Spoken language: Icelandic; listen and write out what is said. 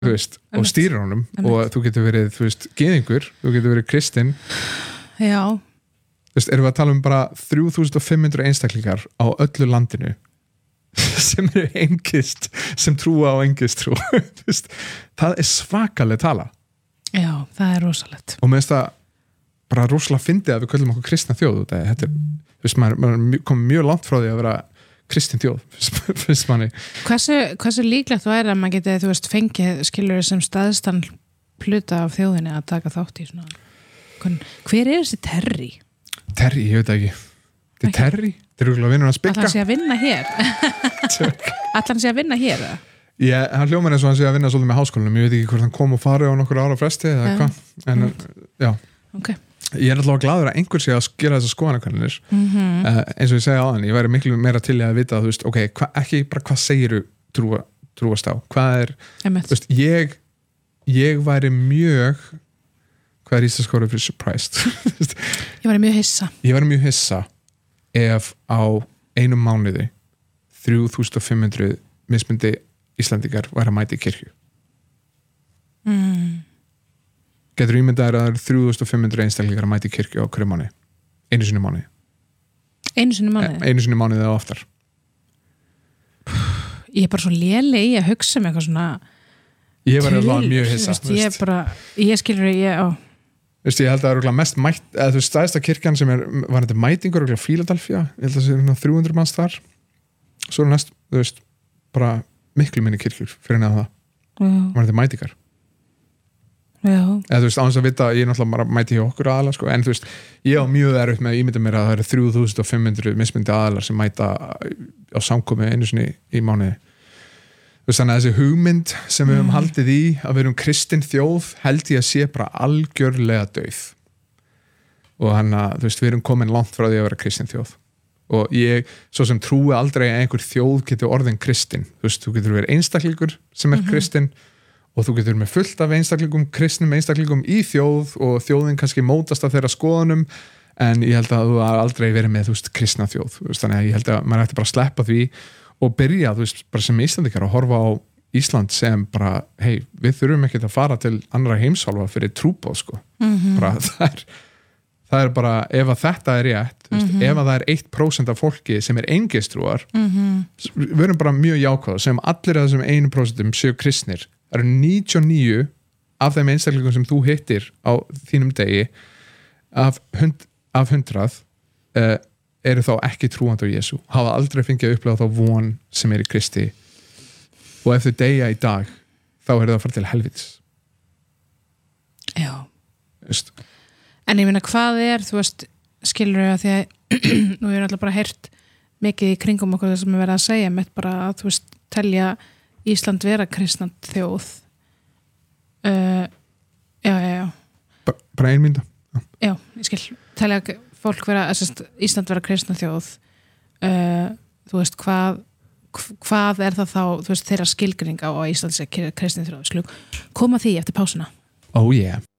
þú veist, og stýrir honum og þú getur verið, þú veist, gyðingur þú getur verið kristinn Já. Þú veist, erum við að tala um bara 3500 einstaklingar á öllu landinu sem eru engist sem trúa á engistrú þú veist, það svakaleg tala Já, það rosalegt og með þess að bara rosalega fyndið að við köllum okkur kristna þjóð þetta þú veist, maður kom mjög langt frá því að vera kristin þjóð finnst manni Hversu líklegt væri að maður geti, þú veist, fengið skilur sem staðstan hluta af þjóðinni að taka þátt í svona hver þessi Terry? Terry, ég veit ekki þetta er Terry, þetta er rúglega vinnur að spikka Ætla hann sé að vinna hér? Ætla hann sé að vinna hér? Já, hann hljómar eins og hann sé að vinna svolítið með háskólanum ég veit ekki hvort hann kom og farið á nokkur ára fresti eða hvað en já okay. Ég er alltaf gladur að einhver sé að gera þessar skoðanakannir eins og ég segja áðan ég væri miklu meira til að vita að þú veist, ok, ekki bara hvað segiru trúast á hvað er, þú veist, ég væri mjög hvað er íslenska orðið fyrir surprised Ég væri mjög hissa ef á einum mánuði 3500 mismundi Íslandingar væri að mæta í kirkju Getur ímyndaðir að það eru 3500 einstaklingar að mæta í kirkju á hverju mánuði einu sinni mánuði einu sinni mánuði eða oftar Ég er bara svo léleg í að hugsa með eitthvað svona ég var alveg mjög hissa ég skilur ég held að það eru mest mætt eða þú veist, stæðsta kirkjan sem var þetta mætingur Philadelphia, ég held að það sé 300 manns þar svo er næst, þú veist, bara miklu minni kirkjur fyrir neða það var þetta mætingar eða þú veist, á þess að vita ég er náttúrulega bara mæti hjá okkur aðalar sko. En þú veist, ég á mjög erfitt með að ímynda mér að það eru 3500 mismundi aðalar sem mæta á samkomi einu sinni í mánuði þú veist, þannig að þessi hugmynd sem við höfum haldið í að við erum kristin þjóð held ég að sé bara algjörlega dauð og hann að, þú veist, við erum komin langt frá því að vera kristin þjóð og ég, svo sem trúi aldrei að einhver þjóð getur orðin kristin þú veist, þú getur verið einstaklingur sem er kristin og þú getur með fullt af einstaklingum, kristnum einstaklingum í þjóð og þjóðin kannski mótast af þeirra skoðunum en ég held að þú har aldrei verið með, þú veist, kristna þjóð veist, þannig að ég held að maður ætti bara að sleppa því og byrja, þú veist, bara sem Íslandingar að horfa á Ísland sem bara hei, við þurfum ekkert að fara til annara heimsálfa fyrir trúbóð, sko bara það er bara, ef að þetta er rétt veist, ef að það er 1% af fólki sem er engistrúar við erum bara mjög jákvæð sem allir af þessum 1% séu kristnir það eru 99 af þeim einstaklingum sem þú hittir á þínum degi af 100 eru þá ekki trúandi á Jesú hafa aldrei fengið að upplega þá von sem er í Kristi og ef þau deyja í dag þá er það að fara til helvítis Já Just. En ég meina hvað er, þú veist skilur að því að nú er alltaf bara heyrt mikið í kringum okkur það sem er verið að segja mitt bara að þú veist telja Ísland vera kristnand þjóð já bara ein mynda já, ég skil, telja fólk vera Ísland vera kristnand þjóð þú veist hvað er það þá, þú veist þeirra skilgreining á Ísland sé kristnand þjóð koma því eftir pásuna oh yeah